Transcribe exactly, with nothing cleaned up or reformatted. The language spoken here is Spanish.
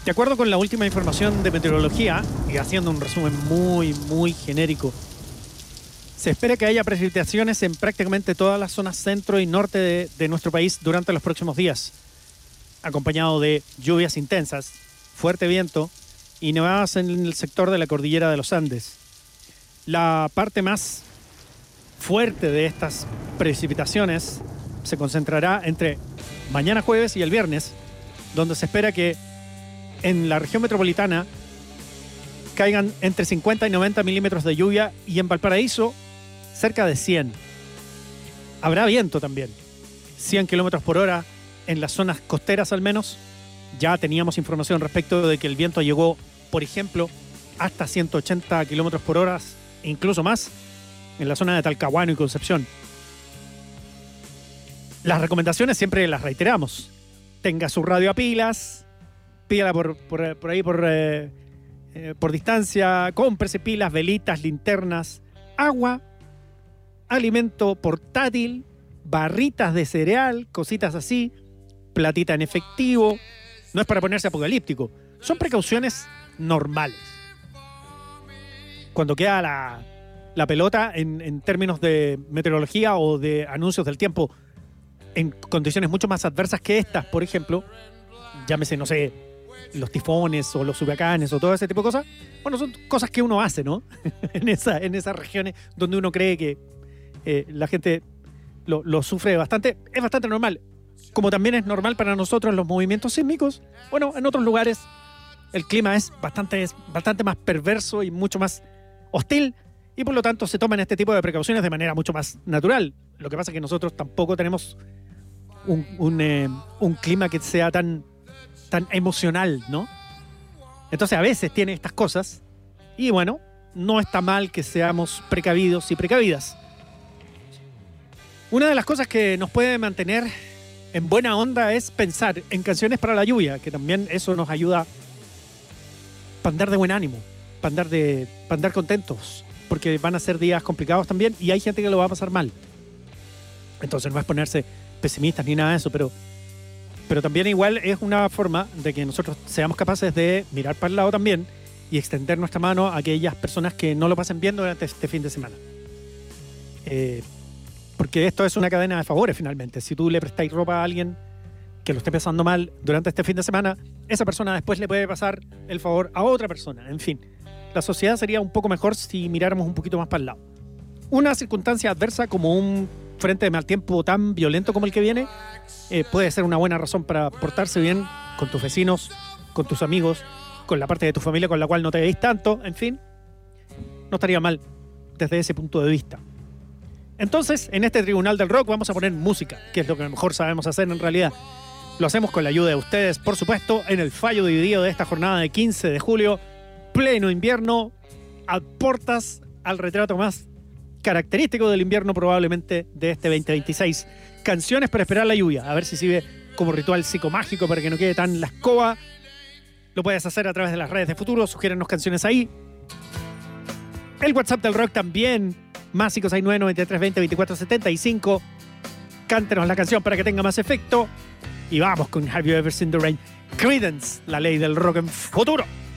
De acuerdo con la última información de meteorología, y haciendo un resumen muy, muy genérico, se espera que haya precipitaciones en prácticamente todas las zonas centro y norte de, de nuestro país durante los próximos días, acompañado de lluvias intensas, fuerte viento y nevadas en el sector de la cordillera de los Andes. La parte más fuerte de estas precipitaciones se concentrará entre mañana jueves y el viernes, donde se espera que en la región metropolitana caigan entre cincuenta y noventa milímetros de lluvia y en Valparaíso cerca de cien. Habrá viento también, cien kilómetros por hora en las zonas costeras al menos. Ya teníamos información respecto de que el viento llegó, por ejemplo, hasta ciento ochenta kilómetros por hora, incluso más, en la zona de Talcahuano y Concepción. Las recomendaciones siempre las reiteramos. Tenga su radio a pilas, pídala por, por, por ahí por, eh, eh, por distancia, cómprese pilas, velitas, linternas, agua, alimento portátil, barritas de cereal, cositas así, platita en efectivo. No es para ponerse apocalíptico, son precauciones normales. Cuando queda la, la pelota en, en términos de meteorología o de anuncios del tiempo en condiciones mucho más adversas que estas, por ejemplo, llámese, no sé, los tifones o los huracanes o todo ese tipo de cosas, bueno, son cosas que uno hace, ¿no? en, esa, en esas regiones donde uno cree que eh, la gente lo, lo sufre bastante, es bastante normal. Como también es normal para nosotros los movimientos sísmicos, bueno, en otros lugares el clima es bastante, es bastante más perverso y mucho más hostil, y por lo tanto se toman este tipo de precauciones de manera mucho más natural. Lo que pasa es que nosotros tampoco tenemos un, un, eh, un clima que sea tan, tan emocional, ¿no? Entonces a veces tiene estas cosas y bueno, no está mal que seamos precavidos y precavidas. Una de las cosas que nos puede mantener en buena onda es pensar en canciones para la lluvia, que también eso nos ayuda para andar de buen ánimo, para andar, de, para andar contentos, porque van a ser días complicados también y hay gente que lo va a pasar mal. Entonces no es ponerse pesimistas ni nada de eso, pero, pero también igual es una forma de que nosotros seamos capaces de mirar para el lado también y extender nuestra mano a aquellas personas que no lo pasen bien durante este fin de semana. Eh, porque esto es una cadena de favores finalmente. Si tú le prestáis ropa a alguien que lo esté pasando mal durante este fin de semana, esa persona después le puede pasar el favor a otra persona. En fin, la sociedad sería un poco mejor si miráramos un poquito más para el lado. Una circunstancia adversa como un frente de mal tiempo tan violento como el que viene eh, puede ser una buena razón para portarse bien con tus vecinos, con tus amigos, con la parte de tu familia con la cual no te veis tanto. En fin, no estaría mal desde ese punto de vista. Entonces, en este Tribunal del Rock vamos a poner música, que es lo que mejor sabemos hacer en realidad. Lo hacemos con la ayuda de ustedes, por supuesto, en el fallo dividido de esta jornada de quince de julio, pleno invierno, a portas al retrato más característico del invierno probablemente de este veinte veintiséis. Canciones para esperar la lluvia, a ver si sirve como ritual psicomágico para que no quede tan la escoba. Lo puedes hacer a través de las redes de Futuro, sugiérenos canciones ahí. El WhatsApp del Rock también, más cinco seis nueve, nueve tres dos cero, dos cuatro siete cinco. Cántenos la canción para que tenga más efecto. Y vamos con Have You Ever Seen the Rain? Creedence, la ley del rock en Futuro.